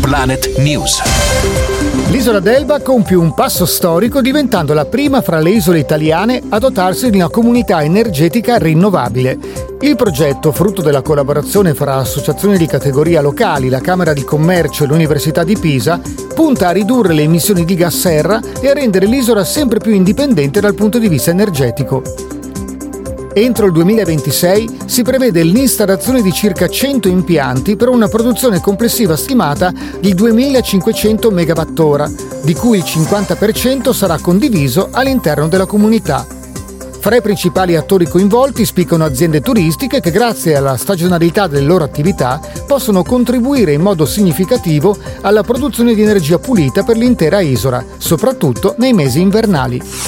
Planet News. L'isola d'Elba compie un passo storico diventando la prima fra le isole italiane a dotarsi di una comunità energetica rinnovabile. Il progetto, frutto della collaborazione fra associazioni di categoria locali, la Camera di Commercio e l'Università di Pisa, punta a ridurre le emissioni di gas serra e a rendere l'isola sempre più indipendente dal punto di vista energetico. Entro il 2026 si prevede l'installazione di circa 100 impianti per una produzione complessiva stimata di 2.500 MWh, di cui il 50% sarà condiviso all'interno della comunità. Fra i principali attori coinvolti spiccano aziende turistiche che, grazie alla stagionalità delle loro attività, possono contribuire in modo significativo alla produzione di energia pulita per l'intera isola, soprattutto nei mesi invernali.